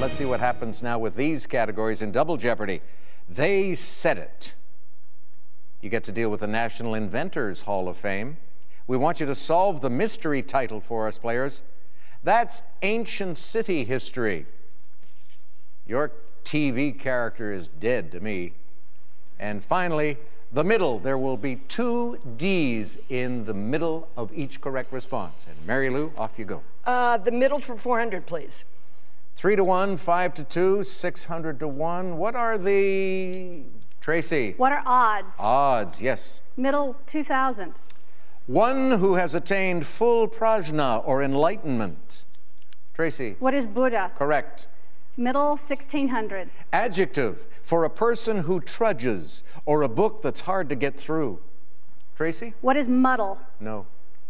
Let's see what happens now with these categories in Double Jeopardy. They Said It. You get to deal with the National Inventors Hall of Fame. We want you to solve the mystery title for us, players. That's Ancient City History. Your TV character is dead to me. And finally, the middle. There will be 2 D's in the middle of each correct response. And Mary Lou, off you go. The middle for 400, please. 3 to 1, 5 to 2, 600 to 1. What are the... Tracy? What are odds? Odds, yes. Middle 2000. One who has attained full prajna or enlightenment. Tracy? What is Buddha? Correct. Middle 1600. Adjective for a person who trudges or a book that's hard to get through. Tracy? What is muddle? No.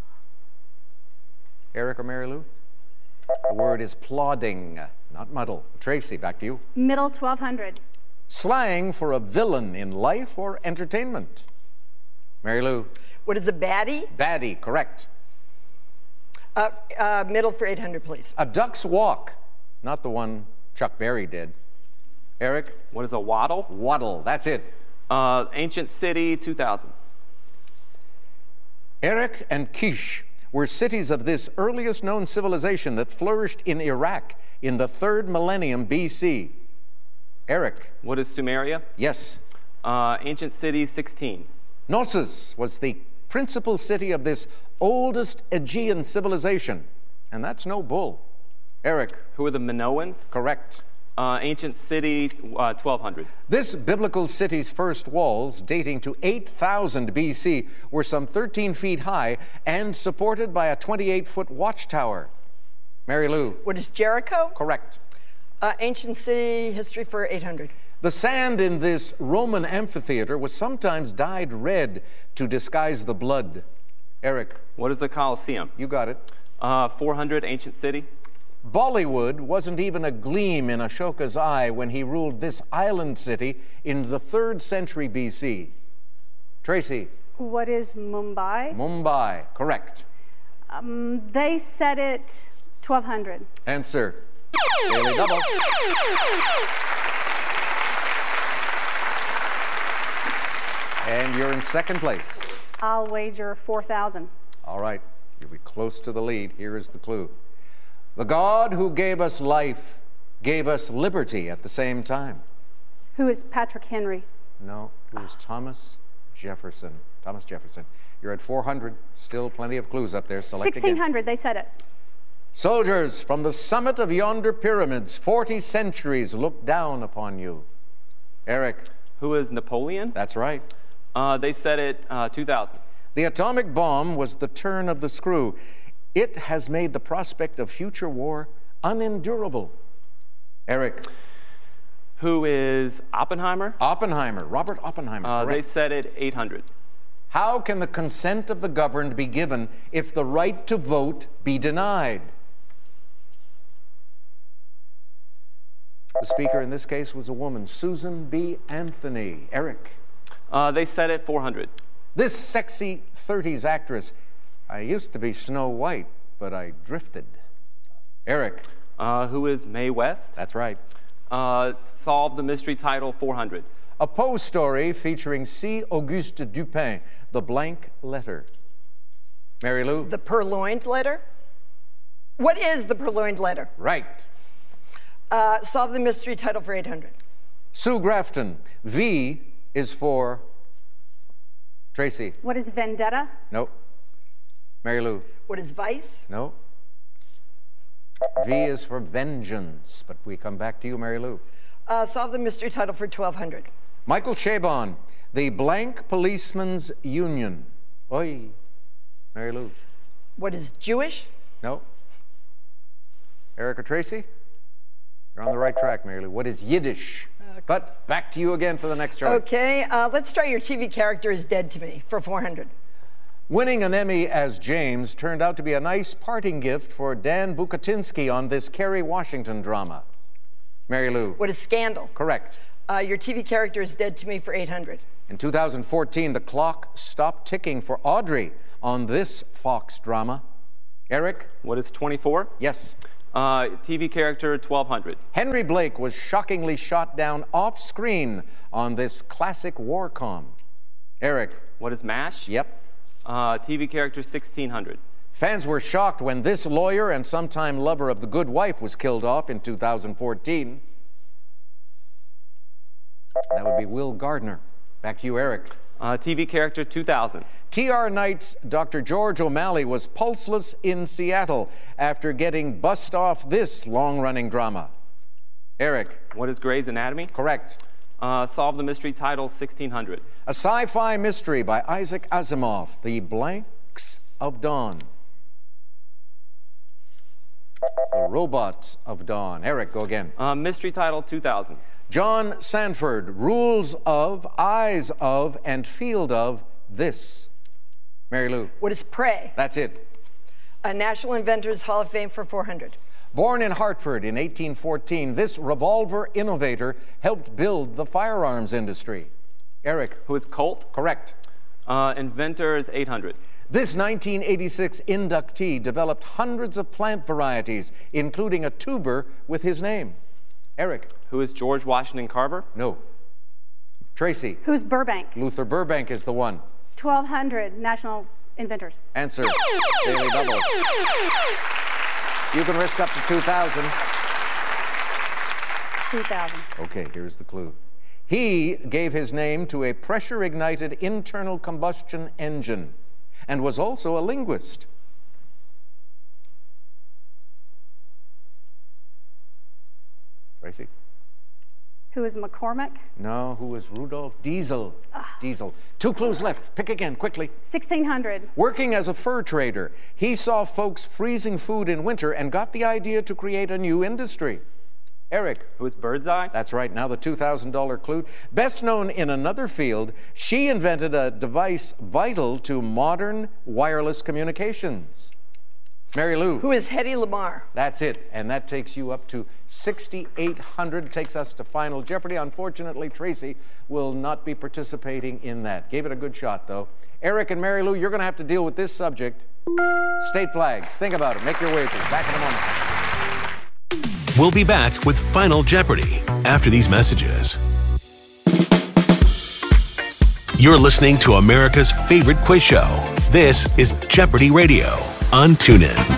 Eric or Mary Lou? The word is plodding, not muddle. Tracy, back to you. Middle 1200. Slang for a villain in life or entertainment. Mary Lou? What is a baddie? Baddie, correct. Middle for 800, please. A duck's walk, not the one Chuck Berry did. Eric? What is a waddle? Waddle, that's it. Ancient City, 2000. Erech and Kish were cities of this earliest known civilization that flourished in Iraq in the 3rd millennium BC. Eric? What is Sumeria? Yes. Ancient City, 16. Knossos was the principal city of this oldest Aegean civilization, and that's no bull. Eric? Who are the Minoans? Correct. Ancient City, 1200. This biblical city's first walls, dating to 8000 BC, were some 13 feet high and supported by a 28-foot watchtower. Mary Lou? What is Jericho? Correct. Ancient City History for 800. The sand in this Roman amphitheater was sometimes dyed red to disguise the blood. Eric? What is the Colosseum? You got it. 400, Ancient City. Bollywood wasn't even a gleam in Ashoka's eye when he ruled this island city in the 3rd century BC. Tracy? What is Mumbai? Mumbai, correct. They Said It 1200. Answer. Daily Double. And you're in 2nd place. I'll wager 4000. All right, you'll be close to the lead. Here is the clue. The God who gave us life gave us liberty at the same time. Who is Patrick Henry? No, it was Thomas Jefferson. Thomas Jefferson. You're at 400. Still plenty of clues up there. Select 1600, again. They said it. Soldiers, from the summit of yonder pyramids, 40 centuries look down upon you. Eric? Who is Napoleon? That's right. They said it 2000. The atomic bomb was the turn of the screw. It has made the prospect of future war unendurable. Eric? Who is Oppenheimer? Oppenheimer, Robert Oppenheimer. They said it 800. How can the consent of the governed be given if the right to vote be denied? The speaker in this case was a woman, Susan B. Anthony. Eric? They said it 400. This sexy 30s actress, I used to be Snow White, but I drifted. Eric? Who is Mae West? That's right. Solved the mystery title 400. A Poe story featuring C. Auguste Dupin, The Blank Letter. Mary Lou? The Purloined Letter? What is the Purloined Letter? Right. Solve the mystery title for 800. Sue Grafton, V is for Tracy. What is Vendetta? No. Mary Lou? What is Vice? No. V is for vengeance, but we come back to you, Mary Lou. Solve the mystery title for 1200. Michael Chabon, The Blank Policeman's Union. Oi. Mary Lou? What is Jewish? No. Eric or Tracy? You're on the right track, Mary Lou. What is Yiddish? But back to you again for the next choice. Okay, let's try Your TV Character Is Dead to Me for 400. Winning an Emmy as James turned out to be a nice parting gift for Dan Bukatinsky on this Kerry Washington drama. Mary Lou? What is Scandal? Correct. Your TV Character Is Dead to Me for 800. In 2014, the clock stopped ticking for Audrey on this Fox drama. Eric? What is 24? Yes. TV character 1200. Henry Blake was shockingly shot down off screen on this classic war-com. Eric. What is MASH? Yep. TV character 1600. Fans were shocked when this lawyer and sometime lover of the good wife was killed off in 2014. That would be Will Gardner. Back to you, Eric. TV character 2000. T.R. Knight's Dr. George O'Malley was pulseless in Seattle after getting bussed off this long-running drama. Eric. What is Grey's Anatomy? Correct. Solve the mystery title 1600. A sci-fi mystery by Isaac Asimov, The Blanks of Dawn. The Robots of Dawn. Eric, go again. Mystery title 2000. John Sanford, Rules of, Eyes of, and Field of This. Mary Lou. What is Prey? That's it. A National Inventors Hall of Fame for 400. Born in Hartford in 1814, this revolver innovator helped build the firearms industry. Eric. Who is Colt? Correct. Inventor is 800. This 1986 inductee developed hundreds of plant varieties, including a tuber with his name. Eric. Who is George Washington Carver? No. Tracy. Who's Burbank? Luther Burbank is the one. 1200 National Inventors. Answer. Daily double. You can risk up to 2,000. 2000. Okay, here's the clue. He gave his name to a pressure-ignited internal combustion engine and was also a linguist. Tracy? Who is McCormick? No, who was Rudolph Diesel? Diesel. 2 clues left. Pick again, quickly. 1600. Working as a fur trader, he saw folks freezing food in winter and got the idea to create a new industry. Eric. Who is Birdseye? That's right. Now the $2,000 clue. Best known in another field, she invented a device vital to modern wireless communications. Mary Lou. Who is Hedy Lamarr? That's it. And that takes you up to 6,800. Takes us to Final Jeopardy. Unfortunately, Tracy will not be participating in that. Gave it a good shot, though. Eric and Mary Lou, you're going to have to deal with this subject. State flags. Think about it. Make your wagers. Back in a moment. We'll be back with Final Jeopardy after these messages. You're listening to America's favorite quiz show. This is Jeopardy Radio on TuneIn.